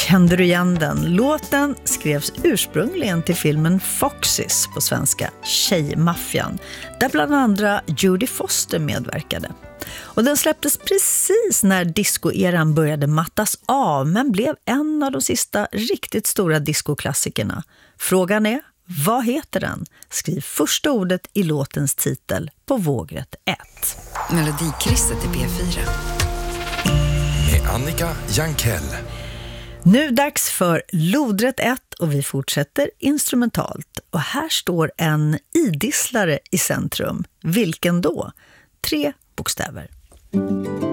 Kände du igen den? Låten skrevs ursprungligen till filmen Foxes på svenska, Tjejmaffian, där bland andra Jodie Foster medverkade. Och den släpptes precis när discoeran började mattas av, men blev en av de sista riktigt stora discoklassikerna. Frågan är, vad heter den? Skriv första ordet i låtens titel på vågrätt 1. Melodikrysset i P4. Med Annika Jankell. Nu dags för lodrätt 1 och vi fortsätter instrumentalt. Och här står en idisslare i centrum. Vilken då? 3 bokstäver.